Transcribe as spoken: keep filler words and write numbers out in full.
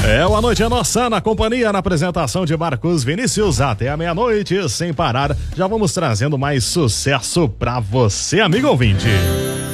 É, o A Noite é Nossa, na companhia, na apresentação de Marcos Vinícius, até a meia-noite, sem parar. Já vamos trazendo mais sucesso pra você, amigo ouvinte.